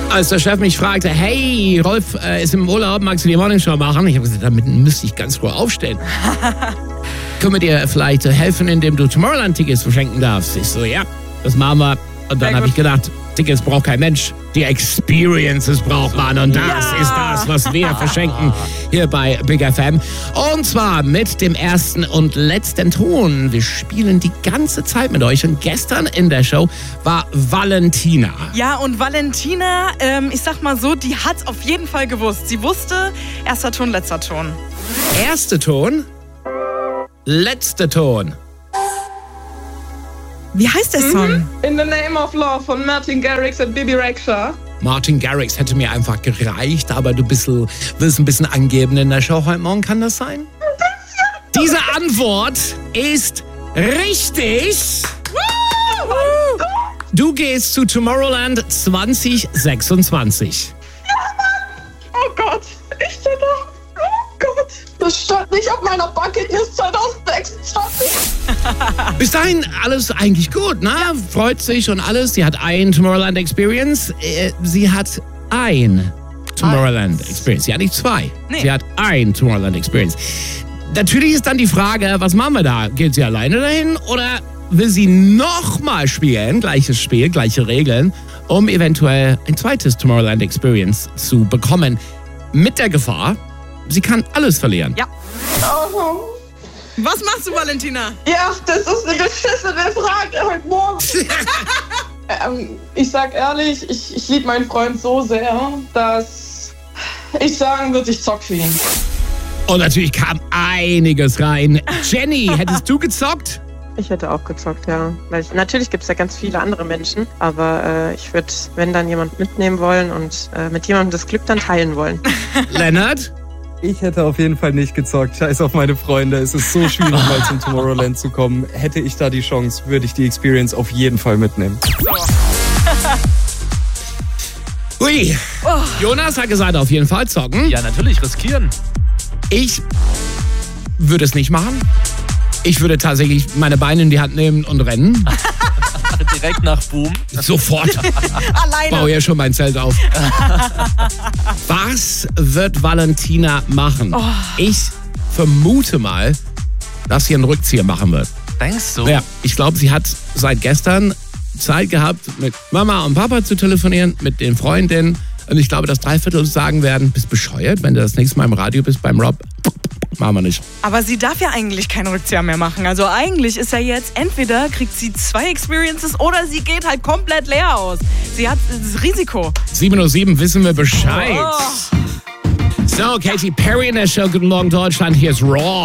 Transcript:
Als der Chef mich fragte, hey, Rolf ist im Urlaub, magst du die Morningshow machen? Ich habe gesagt, damit müsste ich ganz früh aufstehen. Können wir dir vielleicht helfen, indem du Tomorrowland-Tickets verschenken darfst? Ich so, ja, das machen wir. Und dann habe ich gedacht, Tickets braucht kein Mensch. Die Experiences braucht man. Und das ist das, was wir verschenken hier bei Big FM. Und zwar mit dem ersten und letzten Ton. Wir spielen die ganze Zeit mit euch. Und gestern in der Show war Valentina. Ja, und Valentina, ich sag mal so, die hat's auf jeden Fall gewusst. Sie wusste, erster Ton, letzter Ton. Erster Ton, letzter Ton. Wie heißt der Song? In the Name of Love von Martin Garrix und Bibi Rexha. Martin Garrix hätte mir einfach gereicht, aber du willst ein bisschen angeben in der Show heute Morgen, kann das sein? Diese Antwort ist richtig. Du gehst zu Tomorrowland 2026. Oh Gott, ich stehe da. Oh Gott, das stand nicht auf meiner Bucketlist 2026. Bis dahin alles eigentlich gut, ne? Ja. Freut sich und alles. Sie hat ein Tomorrowland Experience. Sie hat ein Tomorrowland Experience. Sie hat nicht zwei. Nee. Sie hat ein Tomorrowland Experience. Natürlich ist dann die Frage, was machen wir da? Geht sie alleine dahin oder will sie nochmal spielen? Gleiches Spiel, gleiche Regeln, um eventuell ein zweites Tomorrowland Experience zu bekommen. Mit der Gefahr, sie kann alles verlieren. Ja. Oh. Was machst du, Valentina? Ja, das ist eine beschissene Frage heute Morgen. Ich sag ehrlich, ich liebe meinen Freund so sehr, dass ich sagen würde, ich zock für ihn. Und natürlich kam einiges rein. Jenny, hättest du gezockt? Ich hätte auch gezockt, ja. Weil natürlich gibt es ja ganz viele andere Menschen, aber ich würde, wenn dann jemand mitnehmen wollen und mit jemandem das Glück dann teilen wollen. Lennart? Ich hätte auf jeden Fall nicht gezockt. Scheiß auf meine Freunde. Es ist so schwierig, mal zum Tomorrowland zu kommen. Hätte ich da die Chance, würde ich die Experience auf jeden Fall mitnehmen. Ui. Jonas hat gesagt, auf jeden Fall zocken. Ja, natürlich, riskieren. Ich würde es nicht machen. Ich würde tatsächlich meine Beine in die Hand nehmen und rennen. Direkt nach Boom. Sofort. Alleine. Baue ja schon mein Zelt auf. Was wird Valentina machen? Oh. Ich vermute mal, dass sie einen Rückzieher machen wird. Denkst du? Ja, ich glaube, sie hat seit gestern Zeit gehabt, mit Mama und Papa zu telefonieren, mit den Freundinnen. Und ich glaube, dass 3/4 sagen werden, bist bescheuert, wenn du das nächste Mal im Radio bist beim Rob. Machen wir nicht. Aber sie darf ja eigentlich keinen Rückzieher mehr machen. Also eigentlich ist ja jetzt, entweder kriegt sie 2 Experiences oder sie geht halt komplett leer aus. Sie hat das Risiko. 7:07 Uhr wissen wir Bescheid. So, Katy Perry in der Show. Guten Morgen, Deutschland. Hier ist Raw.